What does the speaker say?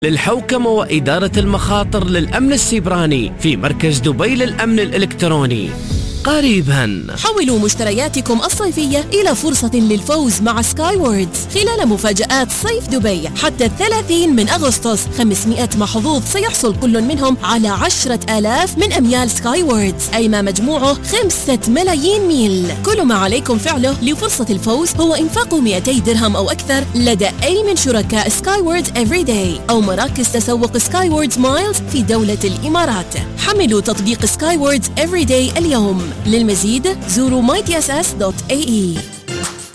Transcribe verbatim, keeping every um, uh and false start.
للحوكمة وإدارة المخاطر للأمن السيبراني في مركز دبي للأمن الإلكتروني قريباً. حولوا مشترياتكم الصيفية إلى فرصة للفوز مع سكاي ووردز خلال مفاجآت صيف دبي حتى الثلاثين من أغسطس. خمسمائة محظوظ سيحصل كل منهم على عشرة آلاف من أميال سكاي ووردز، أي ما مجموعه خمسة ملايين ميل. كل ما عليكم فعله لفرصة الفوز هو إنفاق مئتي درهم أو أكثر لدى أي من شركاء سكاي ووردز إفريداي أو مراكز تسوق سكاي ووردز مايلز في دولة الإمارات. حملوا تطبيق سكاي ووردز إفريداي اليوم. للمزيد زوروا ماي تي إس إس دوت إيه إي.